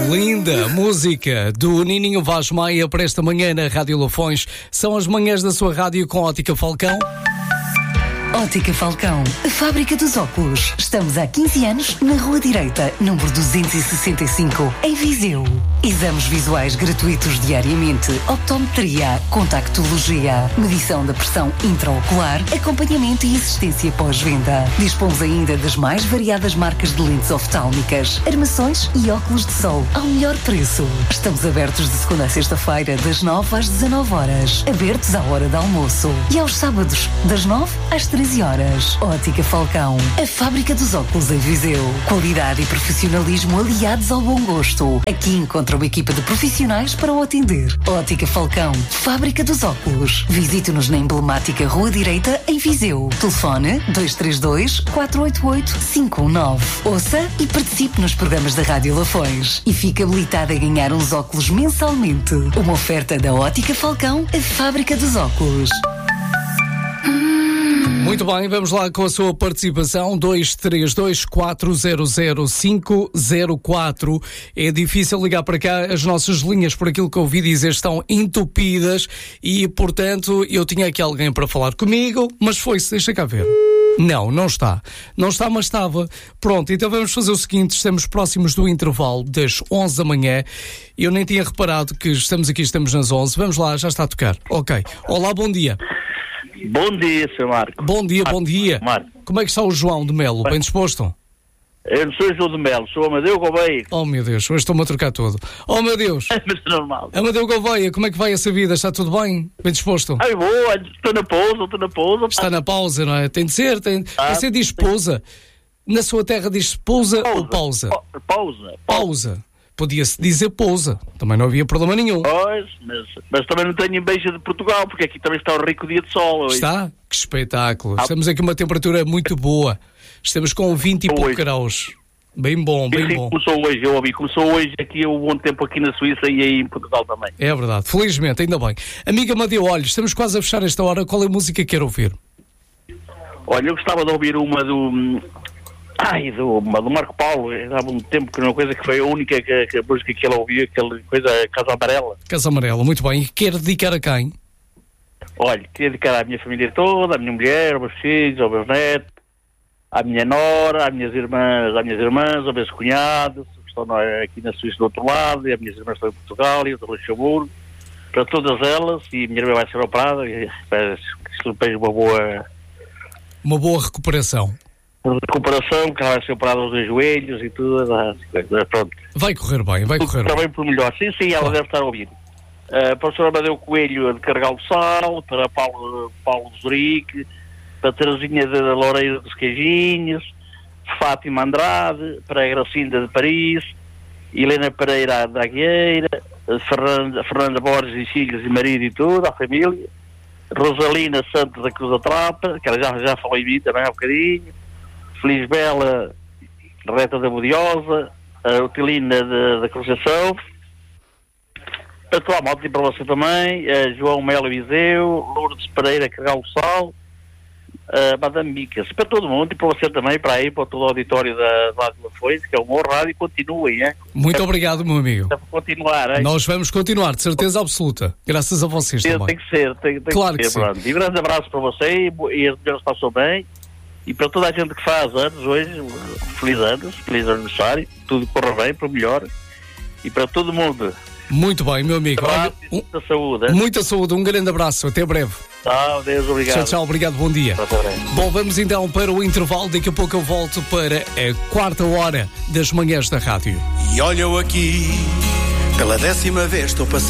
Linda música do Nininho Vaz Maia para esta manhã na Rádio Lafões. São as manhãs da sua rádio com Ótica Falcão. Ótica Falcão, a fábrica dos óculos. Estamos há 15 anos na Rua Direita, número 265, em Viseu. Exames visuais gratuitos diariamente, optometria, contactologia, medição da pressão intraocular, acompanhamento e assistência pós-venda. Dispomos ainda das mais variadas marcas de lentes oftálmicas, armações e óculos de sol ao melhor preço. Estamos abertos de segunda a sexta-feira, das 9 às 19 horas. Abertos à hora do almoço. E aos sábados, das 9 às 13 horas. Ótica Falcão, a fábrica dos óculos em Viseu. Qualidade e profissionalismo aliados ao bom gosto. Aqui encontra uma equipa de profissionais para o atender. Ótica Falcão, fábrica dos óculos. Visite-nos na emblemática Rua Direita, em Viseu. Telefone 232-488-519. Ouça e participe nos programas da Rádio Lafões. E fique habilitado a ganhar uns óculos mensalmente. Uma oferta da Ótica Falcão, a fábrica dos óculos. Muito bem, vamos lá com a sua participação. 232-400-504. É difícil ligar para cá, as nossas linhas, por aquilo que eu ouvi dizer, estão entupidas e, portanto, eu tinha aqui alguém para falar comigo, mas foi-se, deixa cá ver. Não está. Não está, mas estava. Pronto, então vamos fazer o seguinte, estamos próximos do intervalo das 11 da manhã. Eu nem tinha reparado que estamos nas 11. Vamos lá, já está a tocar. Ok. Olá, bom dia. Bom dia, Sr. Marco. Bom dia. Marco. Como é que está o João de Melo? Bem disposto? Eu não sou João de Melo, sou Amadeu Gouveia. Oh, meu Deus, hoje estou-me a trocar tudo. Oh, meu Deus. Mas é normal. Amadeu Gouveia, como é que vai essa vida? Está tudo bem? Bem disposto? Ai, boa, estou na pausa. Está na pausa, não é? Tem de ser, Você diz pausa. Na sua terra diz pausa ou pausa? Pausa. Podia-se dizer pousa, também não havia problema nenhum. Pois, mas também não tenho inveja de Portugal, porque aqui também está um rico dia de sol hoje. Está? Que espetáculo. Estamos aqui uma temperatura muito boa. Estamos com 20 e poucos graus. Bem bom. Começou hoje aqui o bom tempo aqui na Suíça e aí em Portugal também. É verdade, felizmente, ainda bem. Amiga Amadeu, olha, estamos quase a fechar esta hora. Qual é a música que quer ouvir? Olha, eu gostava de ouvir uma do Marco Paulo. Há muito tempo que uma coisa que foi a única a música que ele ouvia, aquela coisa, Casa Amarela. Casa Amarela, muito bem. E quer dedicar a quem? Olha, queria dedicar à minha família toda, à minha mulher, aos meus filhos, aos meus netos, à minha nora, às minhas irmãs, aos meus cunhados, que estão aqui na Suíça do outro lado, e as minhas irmãs estão em Portugal, e eu estou em Luxemburgo, para todas elas, e a minha irmã vai ser operada, e espero que seja uma boa recuperação. Recuperação, que ela vai ser operada aos dois joelhos e tudo, pronto. Vai correr bem. Está bem por melhor. Sim, ela deve estar a ouvir. Para o Sr. Amadeu Coelho de Carregal do Sal, para Paulo de Zurique, para Terezinha de Loureiro dos Queijinhos, Fátima Andrade, para a Gracinda de Paris, Helena Pereira da Agueira, Fernanda Borges e filhos e marido e tudo, a família, Rosalina Santos da Cruz da Trapa, que ela já falou em mim também há um bocadinho, Felisbela Reta da Budiosa, a Utilina da Conceição, para toda a malta e para você também, João Melo Viseu, Lourdes Pereira Carregal do Sal, Madame Micas, para todo mundo e para você também, para aí, para todo o auditório da Rádio Lafões, que é o meu rádio, e continuem, hein? Muito obrigado, meu amigo. Para continuar, hein? Nós vamos continuar, de certeza absoluta, graças a vocês também. Tem que ser, claro que ser. Sim. E um grande abraço para você e as melhores passam bem. E para toda a gente que faz anos hoje, feliz aniversário, tudo corra bem, para o melhor, e para todo mundo. Muito bem, meu amigo. Muita saúde. Muita saúde, um grande abraço, até breve. Tchau, Deus, obrigado. Tchau, obrigado, bom dia. Bom, vamos então para o intervalo, daqui a pouco eu volto para a quarta hora das manhãs da rádio. E olha eu aqui, pela 10ª vez estou passando.